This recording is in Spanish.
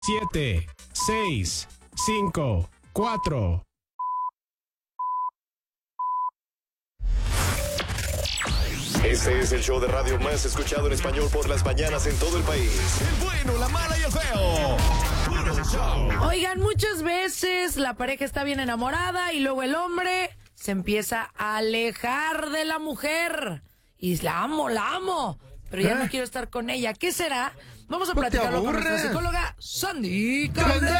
7, 6, 5, 4. Este es el show de radio más escuchado en español por las mañanas en todo el país. El bueno, la mala y el feo. Puro show. Oigan, muchas veces la pareja está bien enamorada y luego el hombre se empieza a alejar de la mujer. Y la amo, pero ya no quiero estar con ella. ¿Qué será? Vamos a platicarlo con nuestra psicóloga Sandy Caldera.